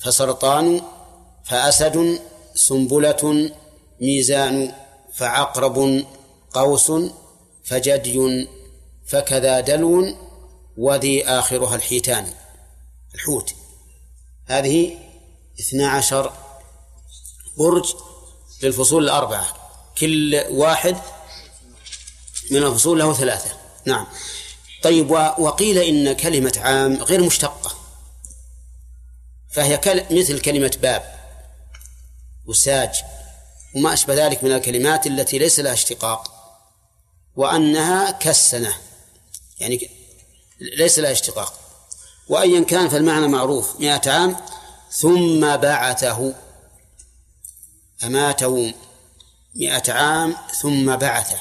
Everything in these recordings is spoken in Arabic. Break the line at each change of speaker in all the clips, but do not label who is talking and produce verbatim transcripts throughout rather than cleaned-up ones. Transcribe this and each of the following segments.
فسرطان، فأسد، سنبلة، ميزان، فعقرب، قوس، فجدي، فكذا دلو، وذي آخرها الحيتان، الحوت. هذه اثنا عشر برج للفصول الأربعة، كل واحد من الفصول له ثلاثة. نعم. طيب، وقيل إن كلمة عام غير مشتقة، فهي مثل كلمة باب وساج وما أشبه ذلك من الكلمات التي ليس لها اشتقاق، وأنها كالسنة، يعني ليس لها اشتقاق. وأيا كان فالمعنى معروف، مئة عام. ثم بعثه، أماته مئة عام ثم بعثه.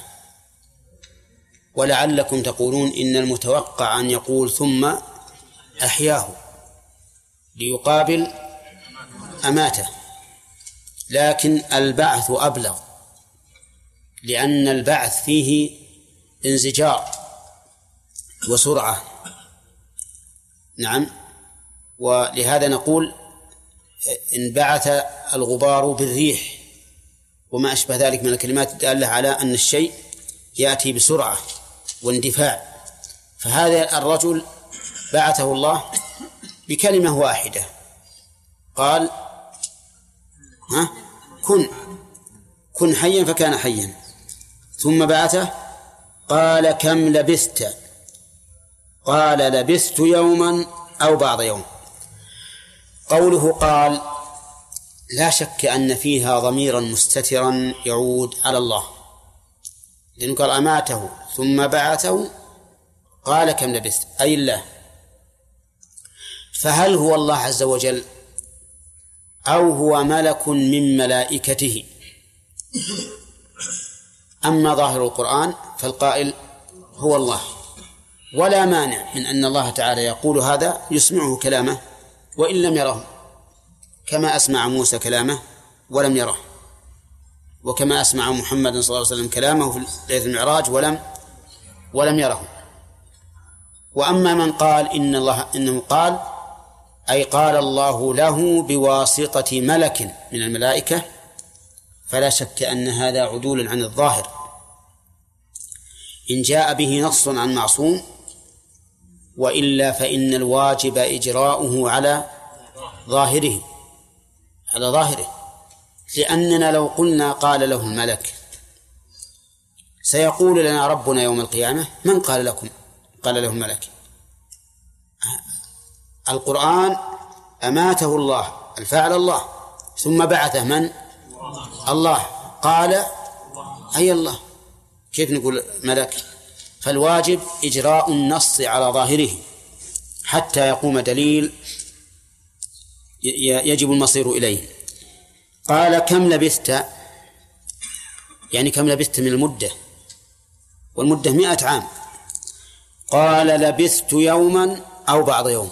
ولعلكم تقولون إن المتوقع أن يقول ثم أحياه ليقابل أماته، لكن البعث أبلغ، لأن البعث فيه انزجار وسرعة. نعم. ولهذا نقول إن بعث الغبار بالريح وما أشبه ذلك من الكلمات الدالة على أن الشيء يأتي بسرعة واندفاع. فهذا الرجل بعثه الله بكلمة واحدة، قال ها كن كن حيا فكان حيا. ثم بعثه قال كم لبثت؟ قال لبثت يوما أو بعض يوم. قوله قال لا شك أن فيها ضميرا مستترا يعود على الله، لأنه قال أماته ثم بعثه قال كم لبثت، أي الله. فهل هو الله عز وجل أو هو ملك من ملائكته؟ أما ظاهر القرآن فالقائل هو الله، ولا مانع من أن الله تعالى يقول هذا يسمعه كلامه وإن لم يره، كما أسمع موسى كلامه ولم يره، وكما أسمع محمد صلى الله عليه وسلم كلامه في ليلة المعراج ولم ولم يره. وأما من قال إن الله إنه قال أي قال الله له بواسطة ملك من الملائكة، فلا شك أن هذا عدول عن الظاهر إن جاء به نص عن معصوم، وإلا فإن الواجب إجراؤه على ظاهره على ظاهره لأننا لو قلنا قال له الملك سيقول لنا ربنا يوم القيامة من قال لكم قال له الملك؟ القرآن أماته الله، الفاعل الله، ثم بعثه من؟ الله، قال أي الله، كيف نقول ملك؟ فالواجب إجراء النص على ظاهره حتى يقوم دليل يجب المصير إليه. قال كم لبثت؟ يعني كم لبثت من المدة، والمدة مئة عام. قال لبثت يوما أو بعض يوم.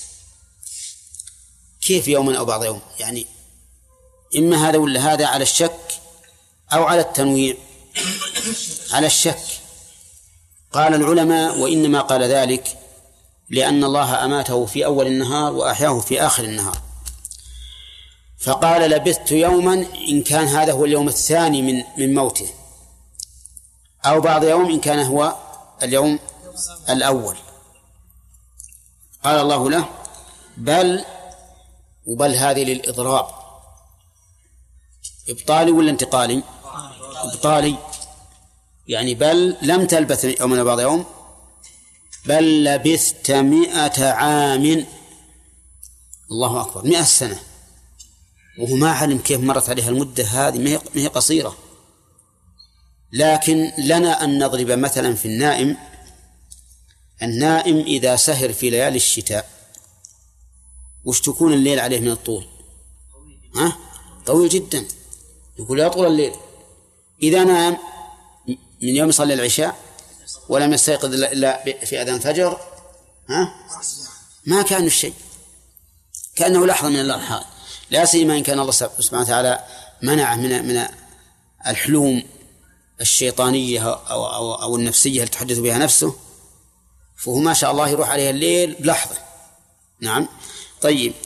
كيف يوما أو بعض يوم؟ يعني إما هذا ولا هذا، على الشك أو على التنويع؟ على الشك. قال العلماء وإنما قال ذلك لأن الله أماته في أول النهار وأحياه في آخر النهار، فقال لبثت يوما إن كان هذا هو اليوم الثاني من من موته، أو بعض يوم إن كان هو اليوم الأول. قال الله له بل، وبل هذه للإضراب، إبطالي ولا انتقالي؟ إبطالي، يعني بل لم تلبث يوما بعض يوم، بل لبثت مئة عام. الله أكبر، مئة سنة، وهو ما علم كيف مرت عليها المدة هذه، ما هي قصيرة. لكن لنا أن نضرب مثلا في النائم. النائم إذا سهر في ليالي الشتاء وش تكون الليل عليه من الطول؟ ها؟ طويل جدا، يقول يا طول الليل. إذا نام من يوم يصلي العشاء ولم يستيقظ إلا في أذان الفجر، ها؟ ما كان الشيء، كأنه لحظة من الأرحام. لا سيما إن كان الله سبحانه وتعالى منعه من من الحلوم الشيطانية أو, أو, أو النفسية اللي تحدث بها نفسه، فهو ما شاء الله يروح عليها الليل بلحظة. نعم. طيب،